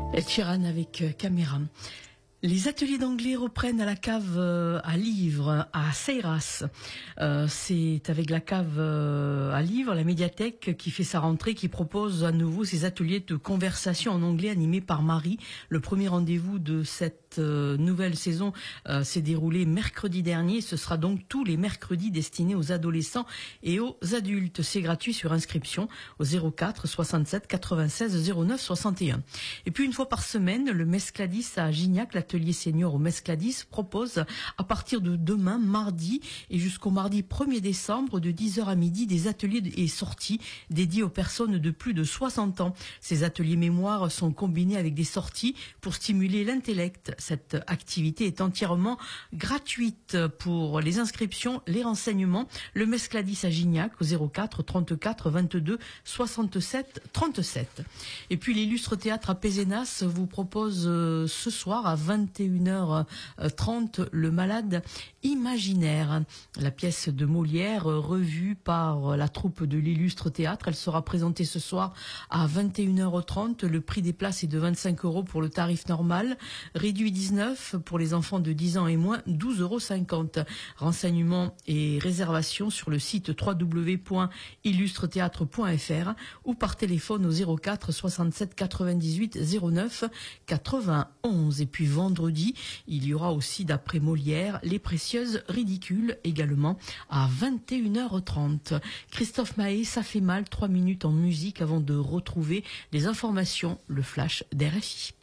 Ed Sheeran avec Caméra. Les ateliers d'anglais reprennent à la cave à livres à Seiras. C'est avec la cave à livres, la médiathèque, qui fait sa rentrée, qui propose à nouveau ses ateliers de conversation en anglais animés par Marie. Le premier rendez-vous de cette nouvelle saison s'est déroulé mercredi dernier. Ce sera donc tous les mercredis destinés aux adolescents et aux adultes. C'est gratuit sur inscription au 04 67 96 09 61. Et puis une fois par semaine, le Mescladis à Gignac, l'atelier senior au Mescladis, propose à partir de demain, mardi, et jusqu'au mardi 1er décembre, de 10h à midi, des ateliers et sorties dédiés aux personnes de plus de 60 ans. Ces ateliers mémoire sont combinés avec des sorties pour stimuler l'intellect. Cette activité est entièrement gratuite. Pour les inscriptions, les renseignements, le Mescladis à Gignac au 04 34 22 67 37. Et puis l'Illustre Théâtre à Pézenas vous propose ce soir à 21h30 Le Malade imaginaire. La pièce de Molière revue par la troupe de l'Illustre Théâtre. Elle sera présentée ce soir à 21h30. Le prix des places est de 25 € pour le tarif normal, réduit 19 pour les enfants de 10 ans et moins, 12,50 €. Renseignements et réservations sur le site www.illustretheatre.fr ou par téléphone au 04 67 98 09 91. Et puis vendredi, il y aura aussi, d'après Molière, Les Précieuses Ridicules, également à 21h30. Christophe Mahé, ça fait mal, 3 minutes en musique avant de retrouver les informations, le flash d'RFI.